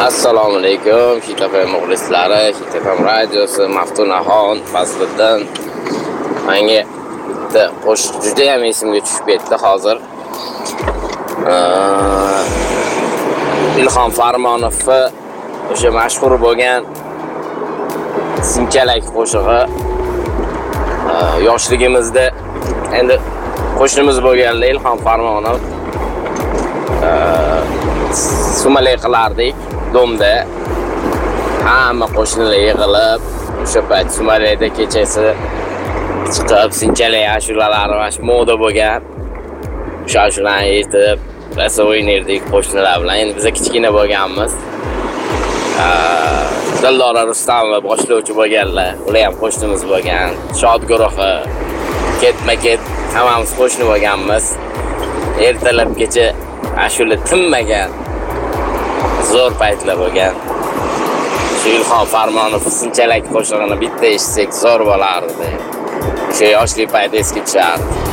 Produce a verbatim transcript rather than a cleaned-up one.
Assalomu alaykum, Hitafam muxlislari, Hitafam radiosi, Maftunaxon, Fazliddin. Menga bitta qo'shiq juda ham esimga tushib ketdi hozir. Ilhom Farmonovni o'sha mashhur bo'lgan Sinkalak qo'shig'i yoshligimizda endi qo'shnimiz bo'lganlar Ilhom Farmonov sumalak qilardik domda. Hamma qo'shnilar yig'ilib, o'sha payt sumalakda kechasi chiqib Sinkalak ashulalari mana shu moda bo'lgan. O'sha ashularni aytib, rosa o'ynardik qo'shnilar bilan. Endi biz kichkina bo'lganmiz. Dildora Rustamova boshlovchi bo'lganlar. Ular ham qo'shnimiz bo'lgan. Shod guruhi ketma-ket hammamiz qo'shni bo'lganmiz. Ertalabgacha ashula tinmagan zo'r paytlar bo'lgan. Shu Ilhom Farmonov Sinkalak qo'shig'ini bitta eshitsak zo'r bo'lardi. O'sha yoshlik payti esga tushardi.